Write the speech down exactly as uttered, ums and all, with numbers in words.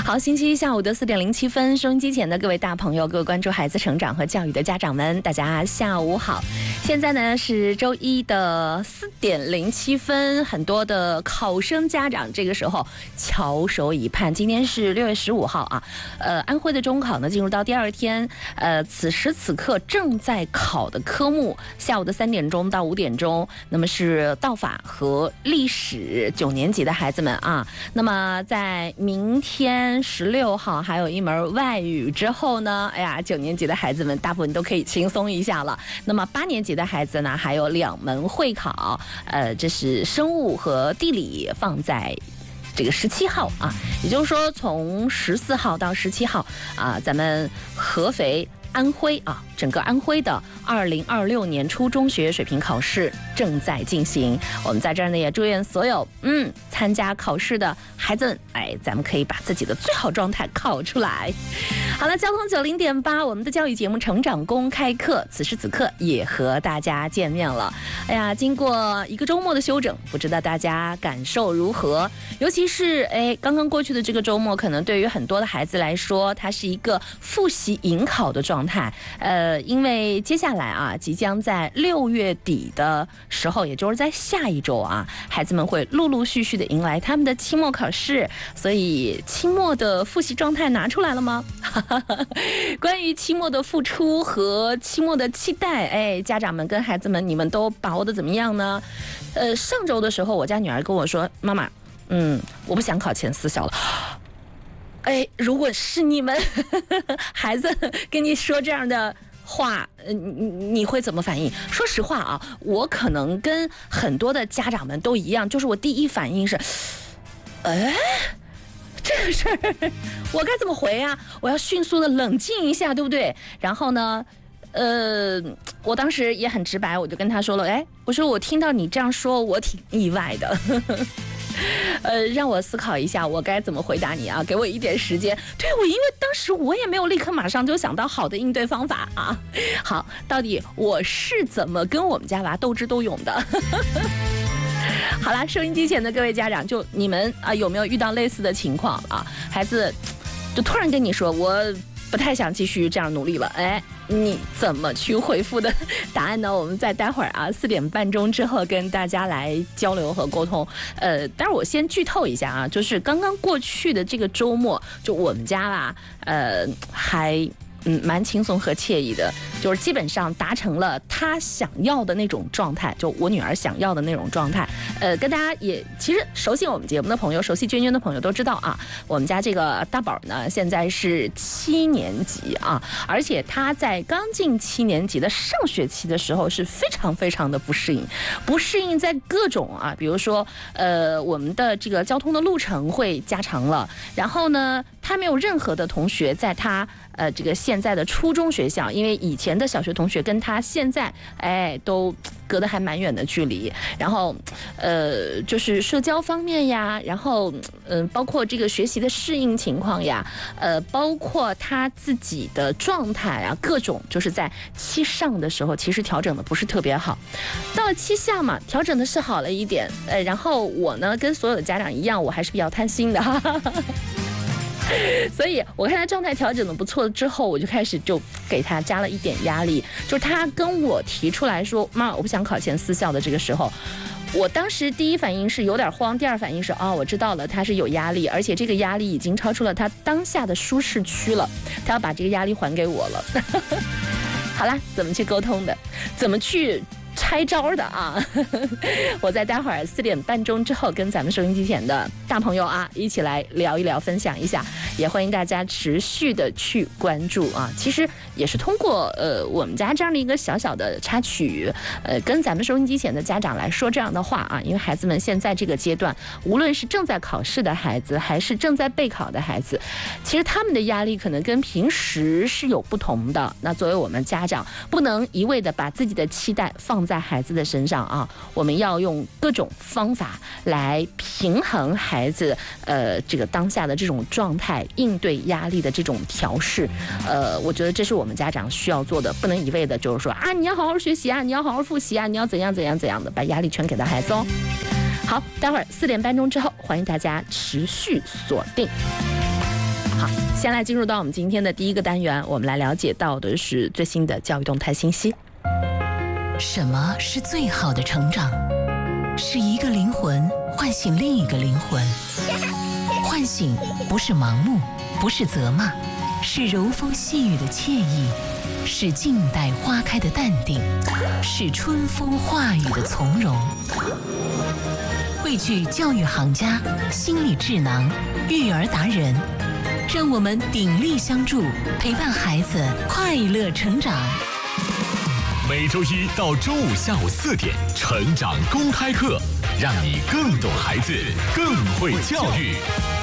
好，星期一下午的四点零七分，收音机前的各位大朋友，各位关注孩子成长和教育的家长们，大家下午好。现在呢是周一的四点零七分，很多的考生家长这个时候翘首以盼。今天是六月十五号啊，呃，安徽的中考呢进入到第二天，呃，此时此刻正在考的科目，下午的三点钟到五点钟，那么是道法和历史九年级的孩子们啊。那么在明天十六号还有一门外语之后呢，哎呀，九年级的孩子们大部分都可以轻松一下了。那么八年级的孩子呢，还有两门会考，呃，这是生物和地理，放在这个十七号啊，也就是说从十四号到十七号啊，咱们合肥、安徽啊，整个安徽的二零二六年初中学水平考试正在进行。我们在这儿呢也祝愿所有嗯参加考试的孩子们，哎，咱们可以把自己的最好状态考出来。好了，交通九零点八，我们的教育节目《成长公开课》，此时此刻也和大家见面了。哎呀，经过一个周末的休整，不知道大家感受如何？尤其是哎，刚刚过去的这个周末，可能对于很多的孩子来说，它是一个复习迎考的状态。呃，因为接下来啊，即将在六月底的时候，也就是在下一周啊，孩子们会陆陆续续的迎来他们的期末考试。所以，期末的复习状态拿出来了吗？关于期末的付出和期末的期待，哎，家长们跟孩子们，你们都把握的怎么样呢？呃，上周的时候，我家女儿跟我说：“妈妈，嗯，我不想考前四校了。”哎，如果是你们孩子跟你说这样的话，呃，你你会怎么反应？说实话啊，我可能跟很多的家长们都一样，就是我第一反应是，哎。这个事儿我该怎么回啊？我要迅速的冷静一下，对不对？然后呢，呃，我当时也很直白，我就跟他说了，哎，我说我听到你这样说，我挺意外的。呃，让我思考一下，我该怎么回答你啊？给我一点时间。对，我因为当时我也没有立刻马上就想到好的应对方法啊。好，到底我是怎么跟我们家娃斗智斗勇的？好啦，收音机前的各位家长，就你们啊，有没有遇到类似的情况啊？孩子就突然跟你说，我不太想继续这样努力了，哎，你怎么去回复的？答案呢？我们在待会儿啊四点半钟之后跟大家来交流和沟通。呃，但是我先剧透一下啊，就是刚刚过去的这个周末，就我们家啦，呃，还。嗯，蛮轻松和惬意的，就是基本上达成了他想要的那种状态，就我女儿想要的那种状态。呃，跟大家也其实熟悉我们节目的朋友，熟悉娟娟的朋友都知道啊，我们家这个大宝呢，现在是七年级啊，而且他在刚进七年级的上学期的时候是非常非常的不适应，不适应在各种啊，比如说呃，我们的这个交通的路程会加长了，然后呢，他没有任何的同学在他呃这个现在的初中学校，因为以前的小学同学跟他现在哎都隔得还蛮远的距离，然后呃就是社交方面呀，然后嗯、呃、包括这个学习的适应情况呀，呃包括他自己的状态啊，各种就是在期上的时候其实调整的不是特别好，到了期下嘛调整的是好了一点，呃然后我呢跟所有的家长一样，我还是比较贪心的哈哈哈。所以我看他状态调整的不错之后，我就开始就给他加了一点压力，就是他跟我提出来说，妈，我不想考前四校的这个时候，我当时第一反应是有点慌，第二反应是啊、哦，我知道了，他是有压力，而且这个压力已经超出了他当下的舒适区了，他要把这个压力还给我了。好啦，怎么去沟通的，怎么去拆招的啊！我在待会儿四点半钟之后跟咱们收音机前的大朋友啊一起来聊一聊，分享一下，也欢迎大家持续的去关注啊。其实也是通过呃我们家这样的一个小小的插曲，呃跟咱们收音机前的家长来说这样的话啊，因为孩子们现在这个阶段，无论是正在考试的孩子，还是正在备考的孩子，其实他们的压力可能跟平时是有不同的。那作为我们家长，不能一味的把自己的期待放在孩子的身上啊，我们要用各种方法来平衡孩子呃这个当下的这种状态，应对压力的这种调试。呃，我觉得这是我们家长需要做的，不能一味的就是说啊，你要好好学习啊，你要好好复习啊，你要怎样怎样怎样的，把压力全给到孩子哦。好，待会儿四点半钟之后，欢迎大家持续锁定。 好，先来进入到我们今天的第一个单元，我们来了解到的是最新的教育动态信息。 什么是最好的成长？是一个灵魂唤醒另一个灵魂。唤醒不是盲目，不是责骂，是柔风细雨的惬意，是静待花开的淡定，是春风化雨的从容。汇聚教育行家、心理智囊、育儿达人，让我们鼎力相助，陪伴孩子快乐成长。 每周一到周五下午四点，成长公开课，让你更懂孩子，更会教育。